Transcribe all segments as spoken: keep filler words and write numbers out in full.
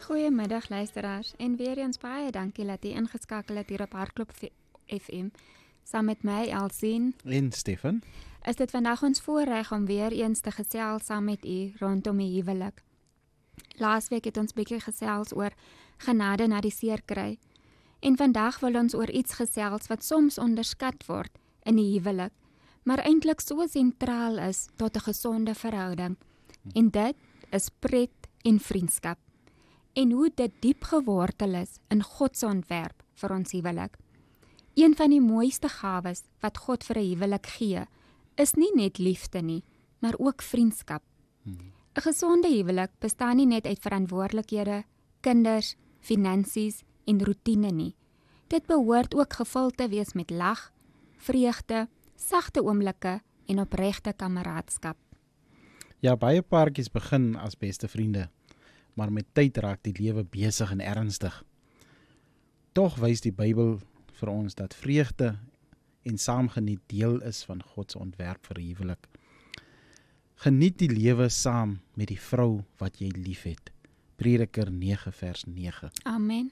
Goeiemiddag luisteraars en weer eens baie dankie dat jy ingeskakel het hier op Hardklop F M saam met my Elsien en Stefan. Is dit vandag ons voorreg om weer eens te gesels saam met u rondom die huwelik. Laasweek het ons bietjie gesels oor genade na die seer kry en vandag wil ons oor iets gesels wat soms onderskat word in die huwelik, maar eintlik so sentraal is tot 'n gesonde verhouding. En dit is pret en vriendskap. En hoe dit diep gewortel is in God se ontwerp vir ons huwelik. Een van die mooiste gawes wat God vir 'n huwelik gee, is nie net liefde nie, maar ook vriendskap. 'n Gesonde huwelik bestaan nie net uit verantwoordelikhede, kinders, finansies en rotine nie. Dit behoort ook gevul te wees met lag, vreugde, sagte oomblikke en opregte kameraadskap. Ja, baie paartjies begin as beste vriende, maar met tyd raak die lewe besig en ernstig. Tog wys die Bybel vir ons dat vreugde en saamgeniet deel is van God se ontwerp vir huwelik. Geniet die lewe saam met die vrou wat jy liefhet. Prediker nege vers nege. Amen.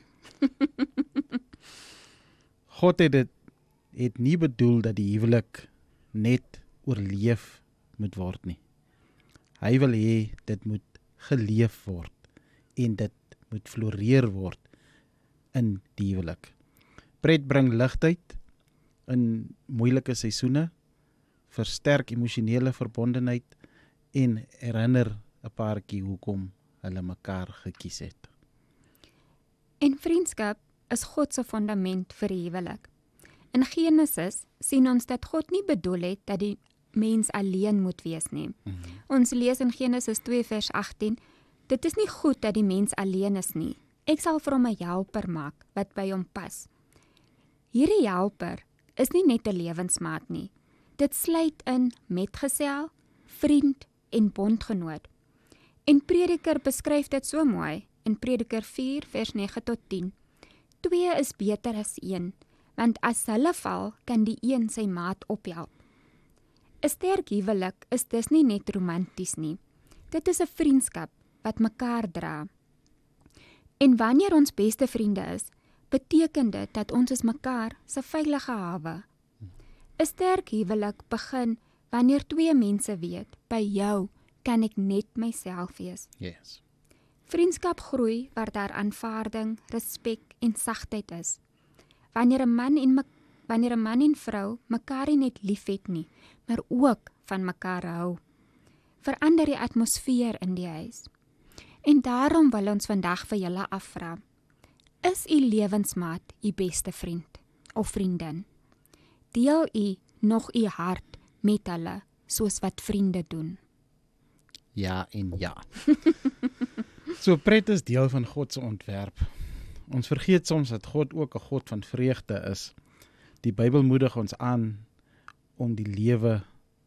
God het dit het nie bedoel dat die huwelik net oorleef moet word nie. Hy wil hê dit moet geleef word en dit moet floreer word in die huwelik. Pret bring ligtheid in moeilike seisoene, versterk emosionele verbondenheid en herinner 'n paartjie hoekom hulle mekaar gekies het. En vriendskap is God se fundament vir die huwelik. In Genesis sien ons dat God nie bedoel het dat die mens alleen moet wees nie. Mm-hmm. Ons lees in Genesis twee vers agttien, dit is nie goed dat die mens alleen is nie. Ek sal vir hom 'n helper maak wat by hom pas. Hierdie helper is nie net 'n lewensmaat nie. Dit sluit in metgesel, vriend en bondgenoot. En Prediker beskryf dit so mooi in Prediker vier vers nege tot tien. Twee is beter as een, want as hulle val, kan die een sy maat ophelp. 'n Sterk huwelik is dus nie net romanties nie. Dit is 'n vriendskap wat mekaar dra. En wanneer ons beste vriende is, beteken dit dat ons is mekaar se veilige hawe. 'n Sterk huwelik begin wanneer twee mense weet, by jou kan ek net myself wees. Yes. Vriendskap groei waar daar aanvaarding, respek en sagtheid is. Wanneer 'n man en me, wanneer 'n man en vrou mekaar nie net liefhet nie, maar ook van mekaar hou, verander die atmosfeer in die huis. En daarom wil ons vandag vir julle afvra: is u lewensmaat u beste vriend of vriendin? Deel u nog u hart met hulle soos wat vriende doen? Ja en ja. So pret is deel van God se ontwerp. Ons vergeet soms dat God ook 'n God van vreugde is. Die Bybel moedig ons aan om die lewe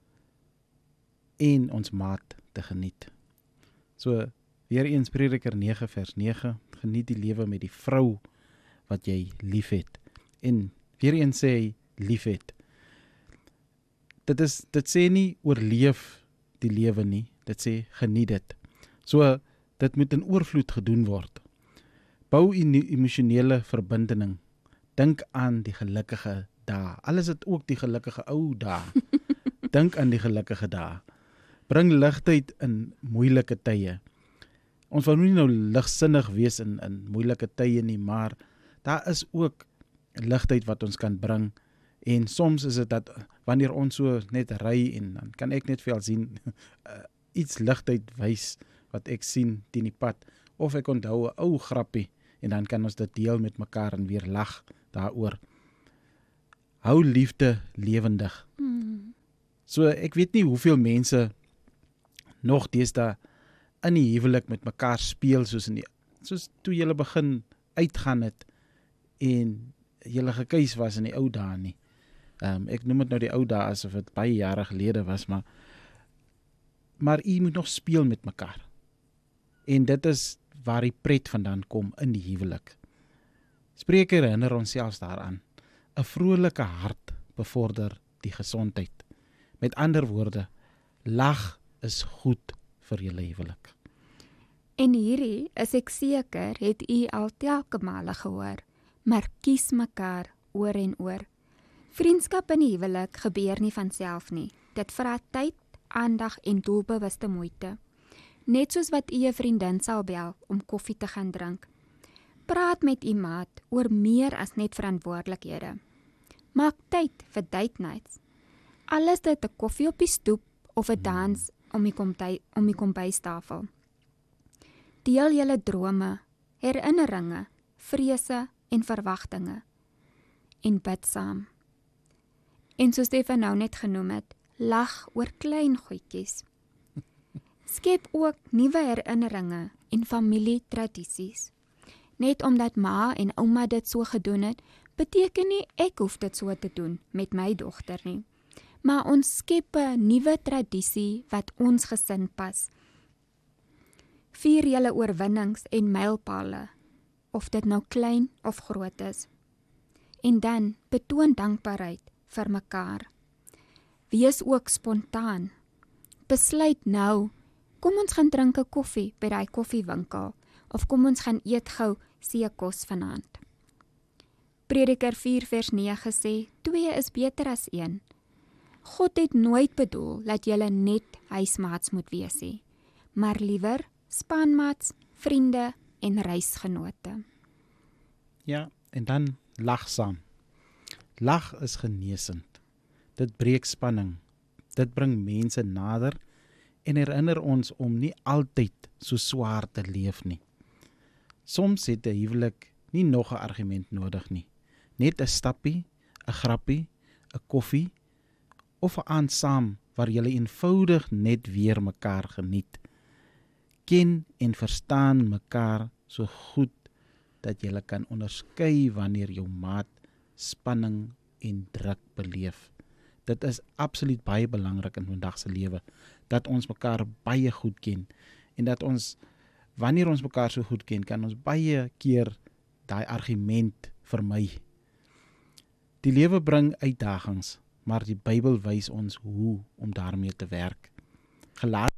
en ons maat te geniet. So weer eens Prediker nege vers nege, geniet die lewe met die vrou wat jy liefhet. En weer eens sê hy liefhet. Dit is dit sê nie oorleef die lewe nie, dit sê geniet dit. So dit moet in oorvloed gedoen word. Bou 'n emosionele verbinding. Dink aan die gelukkige dae. Alles het ook die gelukkige ou dae. Dink aan die gelukkige dae. Bring ligtheid in moeilike tye. Ons wil nie nou ligsinnig wees in in moeilike tye nie, maar daar is ook ligtheid wat ons kan bring. En soms is dit dat wanneer ons so net ry en dan kan ek net vir al sien uh, iets ligtheid wys wat ek sien teen die pad, of ek onthou 'n ou grappie en dan kan ons dit deel met mekaar en weer lag daaroor. Hou liefde lewendig. Mm. So ek weet nie hoeveel mense nog deesdae in die huwelik met mekaar speel soos in die soos toe julle begin uitgaan het en julle gekuis was in die ou dae nie. Um, ek noem dit nou die ou dae asof dit baie jare gelede was, maar maar u moet nog speel met mekaar. En dit is waar die pret vandaan kom in die huwelik. Spreuke herinner ons selfs daaraan. 'n Vrolike hart bevorder die gesondheid. Met ander woorde, lag is goed vir julle huwelik. En hierdie, is ek seker, het u al telke male gehoor, maar kies mekaar oor en oor. Vriendskap in die huwelik gebeur nie van self nie. Dit vra tyd, aandag en doelbewuste moeite. Net soos wat u 'n vriendin sal bel om koffie te gaan drink. Praat met u maat oor meer as net verantwoordelikhede. Maak tyd vir date nights. Alles dit 'n koffie op die stoep of 'n dans om die kombuis om die kombuistafel. Deel julle drome, herinneringe, vrese en verwagtinge en bid saam. En soos Stefan nou net genoem het, lag oor klein goedjies. Skep ook nuwe herinneringe en familietradisies. Net omdat ma en ouma dit so gedoen het, beteken nie ek hoef dit so te doen met my dogter nie. Maar ons skep 'n nuwe tradisie wat ons gesin pas. Vier julle oorwinnings en mylpale, of dit nou klein of groot is. En dan betoon dankbaarheid vir mekaar. Wees ook spontaan. Besluit nou, kom ons gaan drink 'n koffie by daai koffiewinkel, of kom ons gaan eet gou seekos vanaand. Prediker vier vers nege sê, twee is beter as een. God het nooit bedoel dat julle net huismaats moet wees nie, maar liewer spanmaats, vriende en reisgenote. Ja, en dan lag saam. Lag is genesend. Dit breek spanning. Dit bring mense nader en herinner ons om nie altyd so swaar te leef nie. Soms het 'n huwelik nie nog 'n argument nodig nie. Net 'n stappie, 'n grappie, 'n koffie of 'n aand saam waar julle eenvoudig net weer mekaar geniet. Ken en verstaan mekaar so goed dat julle kan onderskei wanneer jou maat spanning en druk beleef. Dit is absoluut baie belangrik in vandag se lewe, dat ons mekaar baie goed ken, en dat ons, wanneer ons mekaar so goed ken, kan ons baie keer daai argument vermy. Die lewe bring uitdagings, maar die Bybel wys ons hoe om daarmee te werk. Gelaat